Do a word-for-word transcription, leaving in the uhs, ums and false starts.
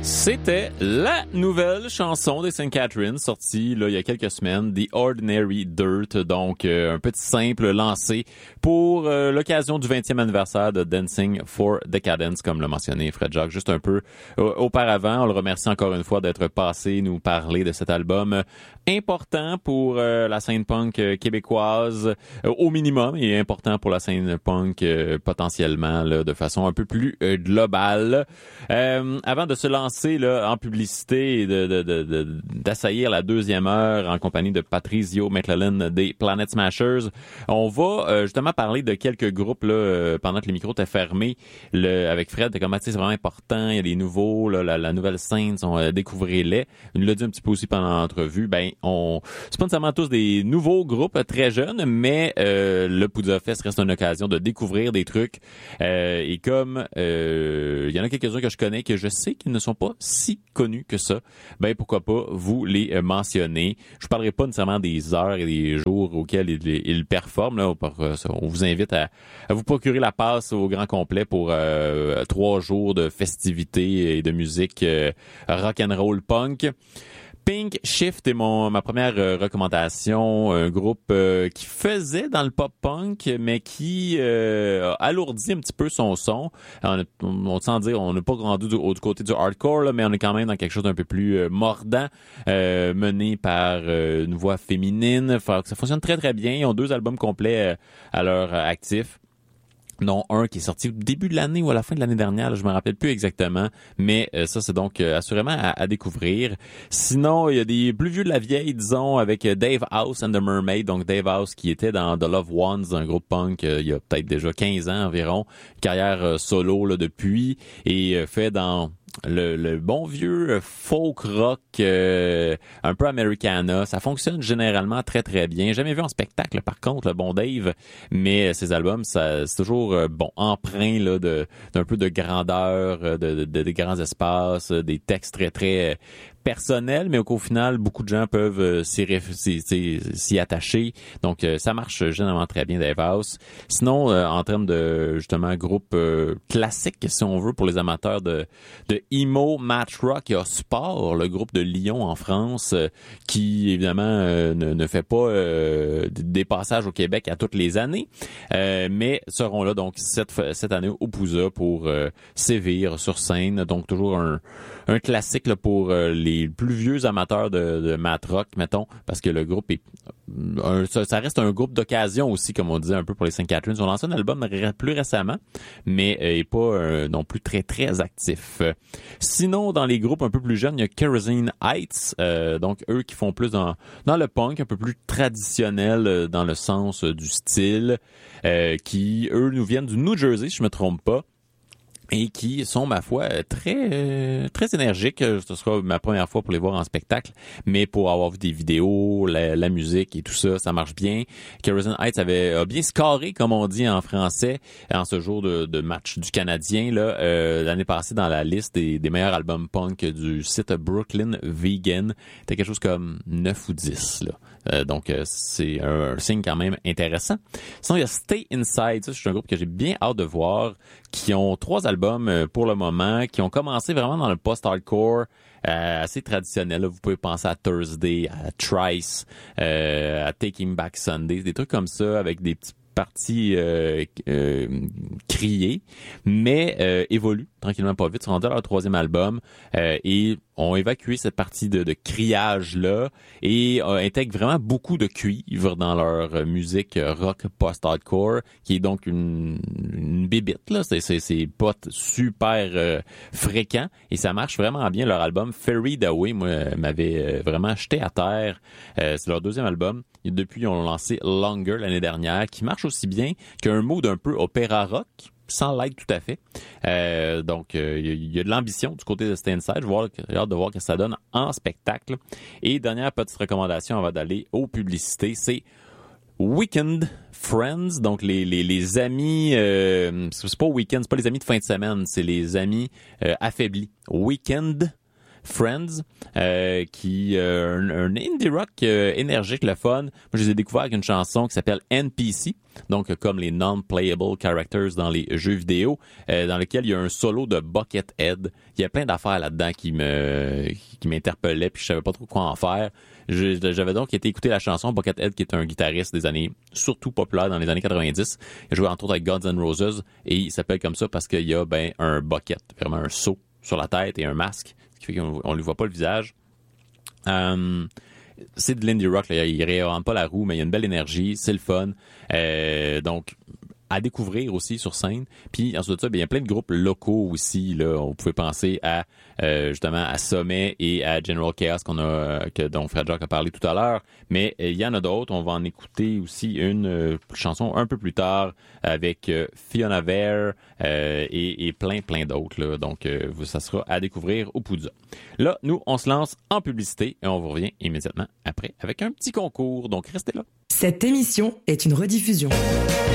C'était la nouvelle chanson des Saint Catherine, sortie là, il y a quelques semaines, The Ordinary Dirt, donc euh, un petit simple lancé pour euh, l'occasion du vingtième anniversaire de Dancing for Decadence, comme l'a mentionné Fred Jacques juste un peu euh, auparavant. On le remercie encore une fois d'être passé nous parler de cet album euh, important pour euh, la scène punk euh, québécoise, euh, au minimum, et important pour la scène punk euh, potentiellement là, de façon un peu plus euh, globale. Euh, avant de se lancer Là, en publicité et de, de, de, de, d'assaillir la deuxième heure en compagnie de Patrizio McClellan des Planet Smashers. On va euh, justement parler de quelques groupes là, euh, pendant que les micros étaient fermés. Le, avec Fred, comme c'est vraiment important, il y a des nouveaux, là, la, la nouvelle scène, on euh, découvrez-les. Il nous l'a dit un petit peu aussi pendant l'entrevue. Ben, on c'est pas nécessairement tous des nouveaux groupes très jeunes, mais euh, le Poudza Fest reste une occasion de découvrir des trucs. Euh, et comme euh, il y en a quelques-uns que je connais que je sais qu'ils ne sont pas si connus que ça, ben pourquoi pas vous les euh, mentionner. Je parlerai pas nécessairement des heures et des jours auxquels ils, ils performent. Là, on, on vous invite à, à vous procurer la passe au grand complet pour euh, trois jours de festivités et de musique euh, rock'n'roll punk. Pink Shift est mon ma première euh, recommandation, un groupe euh, qui faisait dans le pop punk mais qui euh, a alourdi un petit peu son son. On, a, on sans dire, on n'est pas rendu du, du côté du hardcore là, mais on est quand même dans quelque chose d'un peu plus euh, mordant, euh, mené par euh, une voix féminine. Faut, ça fonctionne très très bien. Ils ont deux albums complets euh, à leur euh, actif. Non, un qui est sorti au début de l'année ou à la fin de l'année dernière, là, je me rappelle plus exactement, mais euh, ça c'est donc euh, assurément à, à découvrir. Sinon, il y a des plus vieux de la vieille, disons, avec Dave House and the Mermaid, donc Dave House qui était dans The Love Ones, un groupe punk euh, il y a peut-être déjà quinze ans environ, carrière euh, solo là depuis, et euh, fait dans Le, le bon vieux folk rock euh, un peu Americana. Ça fonctionne généralement très très bien. Jamais vu en spectacle par contre le bon Dave, mais ses albums ça c'est toujours euh, bon empreint là de d'un peu de grandeur, de, de, de des grands espaces, des textes très très personnel, mais qu'au final, beaucoup de gens peuvent euh, s'y, s'y, s'y, s'y attacher. Donc, euh, ça marche généralement très bien, Dave House. Sinon, euh, en termes de, justement, groupe euh, classique, si on veut, pour les amateurs de, de emo, math rock, il y a Sport, le groupe de Lyon en France, euh, qui, évidemment, euh, ne, ne fait pas euh, des passages au Québec à toutes les années, euh, mais seront là, donc, cette, cette année au Poudza pour euh, sévir sur scène. Donc, toujours un, un classique là, pour euh, les les plus vieux amateurs de, de math rock, mettons, parce que le groupe est un, ça, ça reste un groupe d'occasion aussi, comme on disait un peu pour les Saint Catherine. Ils ont lancé un album plus récemment, mais euh, est pas euh, non plus très très actif. Sinon, dans les groupes un peu plus jeunes, il y a Kerosene Heights, euh, donc eux qui font plus dans dans le punk, un peu plus traditionnel euh, dans le sens euh, du style, euh, qui eux nous viennent du New Jersey, si je me trompe pas. Et qui sont, ma foi, très euh, très énergiques. Ce sera ma première fois pour les voir en spectacle, mais pour avoir vu des vidéos, la, la musique et tout ça, ça marche bien. Kerosene Heights avait a bien scoré, comme on dit en français, en ce jour de, de match du Canadien là euh, l'année passée dans la liste des, des meilleurs albums punk du site Brooklyn Vegan. C'était quelque chose comme neuf ou dix là. Euh, donc euh, c'est un, un signe quand même intéressant. Sinon il y a Stay Inside, ça c'est un groupe que j'ai bien hâte de voir, qui ont trois albums euh, pour le moment, qui ont commencé vraiment dans le post-hardcore euh, assez traditionnel. Là. Vous pouvez penser à Thursday, à Trice, euh, à Taking Back Sunday, des trucs comme ça avec des petits parties euh, euh, criées, mais euh, évoluent tranquillement pas vite. Ils sont rendus à leur troisième album euh, et ont évacué cette partie de, de criage-là et euh, intègrent vraiment beaucoup de cuivre dans leur musique rock post-hardcore, qui est donc une, une bébite, là. C'est, c'est, c'est pas super euh, fréquent et ça marche vraiment bien. Leur album Ferried Away, moi, m'avait vraiment jeté à terre. Euh, c'est leur deuxième album. Et depuis, ils ont lancé Longer l'année dernière, qui marche aussi bien qu'un mood un peu opéra rock, sans l'être tout à fait. Euh, donc, il euh, y, y a de l'ambition du côté de Stay Inside. J'ai hâte de voir ce que ça donne en spectacle. Et dernière petite recommandation avant d'aller aux publicités, c'est Weekend Friends, donc les les les amis, euh, c'est pas week-end, c'est pas les amis de fin de semaine, c'est les amis euh, affaiblis. Weekend Friends, euh, qui euh, un, un indie rock euh, énergique, le fun. Moi, je les ai découverts avec une chanson qui s'appelle N P C, donc comme les non-playable characters dans les jeux vidéo, euh, dans lequel il y a un solo de Buckethead. Il y a plein d'affaires là-dedans qui me qui m'interpellaient, puis je savais pas trop quoi en faire. Je, j'avais donc été écouter la chanson Buckethead, qui est un guitariste des années, surtout populaire dans les années quatre-vingt-dix. Il a joué entre autres avec Guns N' Roses, et il s'appelle comme ça parce qu'il y a ben un bucket, vraiment un seau sur la tête et un masque, ce qui fait qu'on on lui voit pas le visage. Um, c'est de l'indie rock, là. Il réinvente pas la roue, mais il y a une belle énergie, c'est le fun. Euh, donc, à découvrir aussi sur scène. Puis ensuite de ça, bien, il y a plein de groupes locaux aussi. Là, on pouvait penser à euh, justement à Sommet et à General Chaos qu'on a, que dont Fred Jacques a parlé tout à l'heure. Mais euh, il y en a d'autres. On va en écouter aussi une euh, chanson un peu plus tard avec euh, Fiona Vare euh, et, et plein plein d'autres. Là. Donc euh, ça sera à découvrir au Poudza. Là, nous, on se lance en publicité et on vous revient immédiatement après avec un petit concours. Donc restez là. Cette émission est une rediffusion.